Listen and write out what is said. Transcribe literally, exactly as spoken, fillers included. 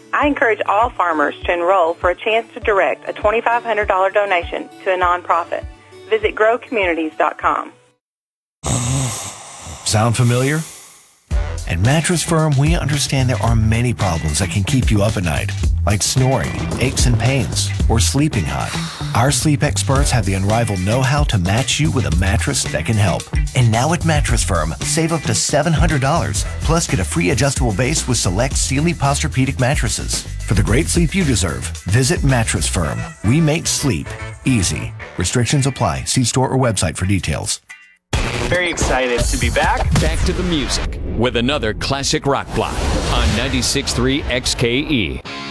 I encourage all farmers to enroll for a chance to direct a twenty-five hundred dollars donation to a nonprofit. Visit grow communities dot com. Sound familiar? At Mattress Firm, we understand there are many problems that can keep you up at night, like snoring, aches and pains, or sleeping hot. Our sleep experts have the unrivaled know-how to match you with a mattress that can help. And now at Mattress Firm, save up to seven hundred dollars, plus get a free adjustable base with select Sealy Posturepedic mattresses. For the great sleep you deserve, visit Mattress Firm. We make sleep easy. Restrictions apply. See store or website for details. Very excited to be back. Back to the music with another classic rock block on ninety-six point three X K E.